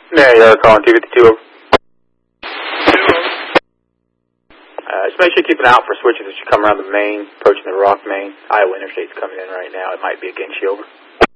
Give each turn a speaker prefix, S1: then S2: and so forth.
S1: Yeah, you're calling 252 over. Just make sure you keep an eye out for switches as you come around the main, approaching the Rock main. Iowa Interstate's coming in right now. It might be against you, over.